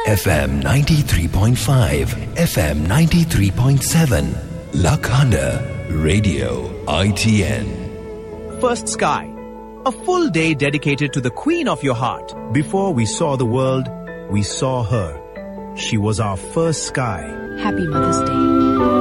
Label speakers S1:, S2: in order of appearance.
S1: FM 93.5, FM 93.7. Lakhanda Radio ITN.
S2: First Sky, a full day dedicated to the queen of your heart. Before we saw the world, we saw her. She was our first sky.
S3: Happy Mother's Day.